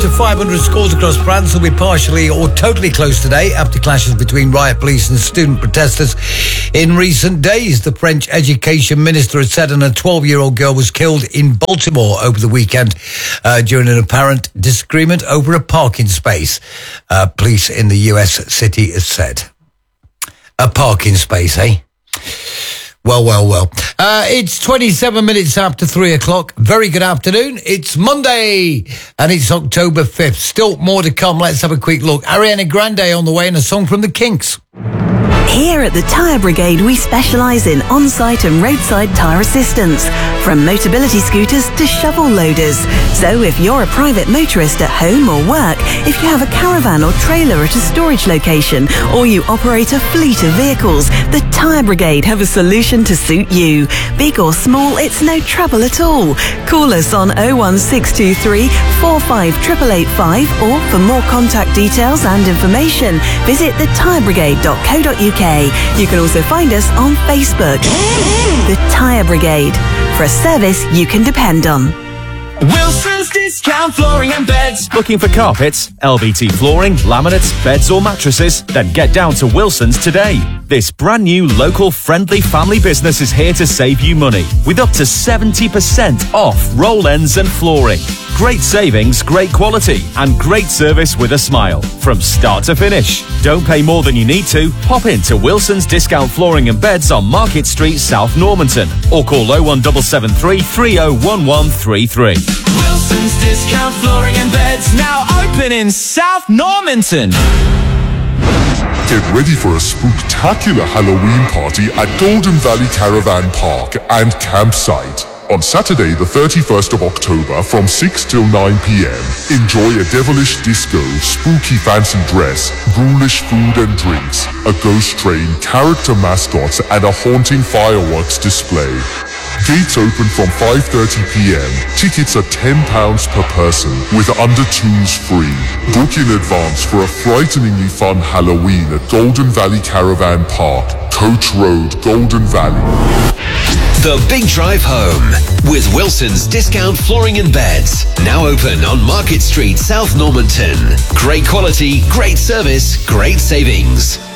to 500 schools across France will be partially or totally closed today after clashes between riot police and student protesters in recent days. The French education minister has said a 12-year-old girl was killed in Baltimore over the weekend during an apparent disagreement over a parking space. Police in the US city has said. A parking space, eh? Well. It's 27 minutes after 3 o'clock. Very good afternoon. It's Monday and it's October 5th. Still more to come. Let's have a quick look. Ariana Grande on the way and a song from the Kinks. Here at the Tyre Brigade, we specialise in on-site and roadside tyre assistance, from Motability scooters to shovel loaders. So if you're a private motorist at home or work, if you have a caravan or trailer at a storage location, or you operate a fleet of vehicles, the Tyre Brigade have a solution to suit you. Big or small, it's no trouble at all. Call us on 01623 45 885, or for more contact details and information, visit thetyrebrigade.co.uk. You can also find us on Facebook. The Tyre Brigade, for a service you can depend on. Wilson's Discount Flooring and Beds. Looking for carpets, LVT flooring, laminates, beds or mattresses? Then get down to Wilson's today. This brand new local friendly family business is here to save you money with up to 70% off roll ends and flooring. Great savings, great quality and great service with a smile from start to finish. Don't pay more than you need to. Pop into Wilson's Discount Flooring and Beds on Market Street, South Normanton, or call 01773 301133. Wilson's Discount Flooring and Beds, now open in South Normanton. Get ready for a spooktacular Halloween party at Golden Valley Caravan Park and Campsite. On Saturday, the 31st of October, from 6 till 9 p.m. Enjoy a devilish disco, spooky fancy dress, ghoulish food and drinks, a ghost train, character mascots, and a haunting fireworks display. Gates open from 5:30 p.m. Tickets are £10 per person, with under twos free. Book in advance for a frighteningly fun Halloween at Golden Valley Caravan Park, Coach Road, Golden Valley. The Big Drive Home with Wilson's Discount Flooring and Beds. Now open on Market Street, South Normanton. Great quality, great service, great savings.